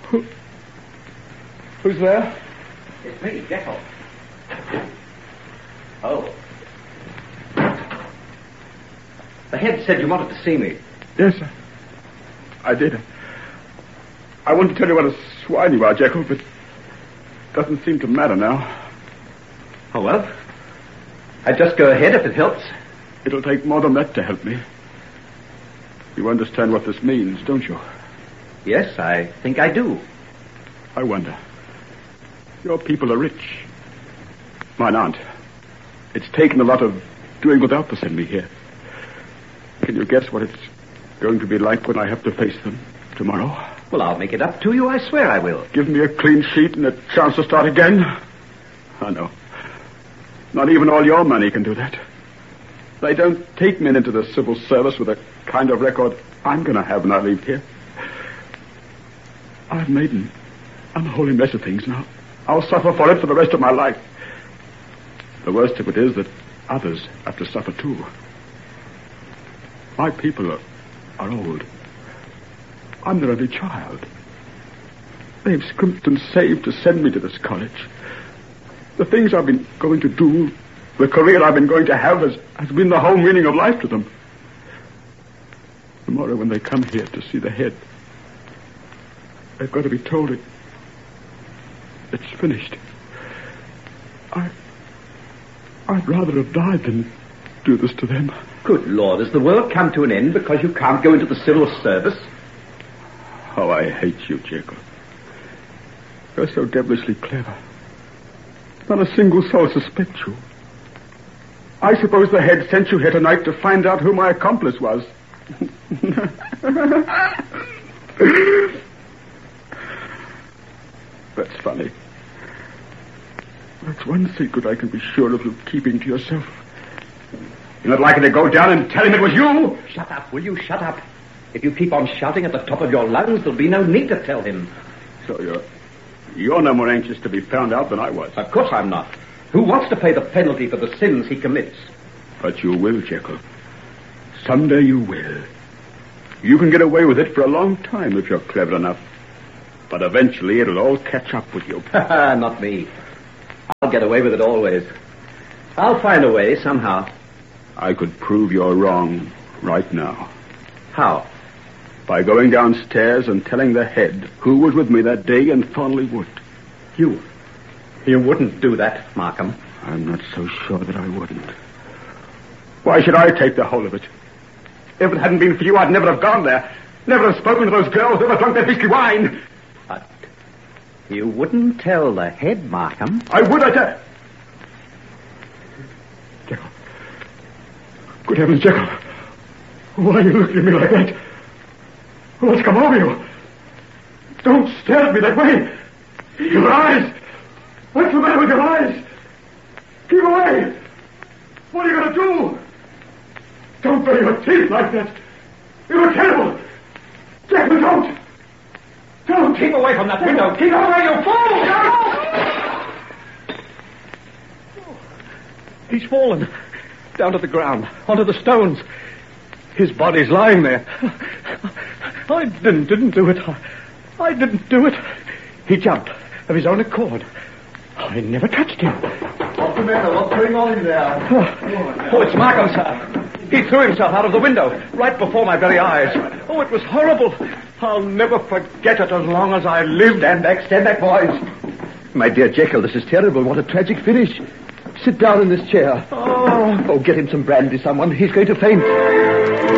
Who's there? It's me, Jekyll. Oh. The head said you wanted to see me. Yes, sir. I did. I want to tell you what a swine you are, Jekyll, but it doesn't seem to matter now. Oh, well. I'd just go ahead if it helps. It'll take more than that to help me. You understand what this means, don't you? Yes, I think I do. I wonder. Your people are rich. Mine aren't. It's taken a lot of doing without to send me here. Can you guess what it's going to be like when I have to face them tomorrow? Well, I'll make it up to you. I swear I will. Give me a clean sheet and a chance to start again? I know. Not even all your money can do that. They don't take men into the civil service with the kind of record I'm going to have when I leave here. I've made an unholy mess of things now. I'll suffer for it for the rest of my life. The worst of it is that others have to suffer too. My people are old. I'm their only child. They've scrimped and saved to send me to this college. The things I've been going to do, the career I've been going to have has been the whole meaning of life to them. Tomorrow when they come here to see the head, they've got to be told it's finished. I'd rather have died than do this to them. Good Lord, has the world come to an end because you can't go into the civil service? Oh, I hate you, Jacob. You're so devilishly clever. Not a single soul suspects you. I suppose the head sent you here tonight to find out who my accomplice was. That's funny. That's one secret I can be sure of you keeping to yourself. You're not likely to go down and tell him it was you? Shut up, will you? Shut up. If you keep on shouting at the top of your lungs, there'll be no need to tell him. So you're no more anxious to be found out than I was. Of course I'm not. Who wants to pay the penalty for the sins he commits? But you will, Jekyll. Someday you will. You can get away with it for a long time if you're clever enough. But eventually it'll all catch up with you. Not me. I'll get away with it always. I'll find a way somehow. I could prove you're wrong right now. How? By going downstairs and telling the head who was with me that day in Thornley Wood. You wouldn't do that, Markham. I'm not so sure that I wouldn't. Why should I take the whole of it? If it hadn't been for you, I'd never have gone there. Never have spoken to those girls, never drunk their beastly wine. But you wouldn't tell the head, Markham. I would, I tell... Jekyll. Good heavens, Jekyll. Why are you looking at me like that? What's come over you? Don't stare at me that way. Your eyes. What's the matter with your eyes? Keep away. What are you going to do? Don't bury your teeth like that. You're terrible. Jekyll, don't. Don't. Keep away from that window. Keep away, you fool! He's fallen. Down to the ground. Onto the stones. His body's lying there. I didn't do it. I didn't do it. He jumped of his own accord. I never touched him. What's the matter? What's going on in there? Oh, it's Markham, sir. He threw himself out of the window, right before my very eyes. Oh, it was horrible. I'll never forget it as long as I live. Stand back, boys. My dear Jekyll, this is terrible. What a tragic finish. Sit down in this chair. Oh, get him some brandy, someone. He's going to faint.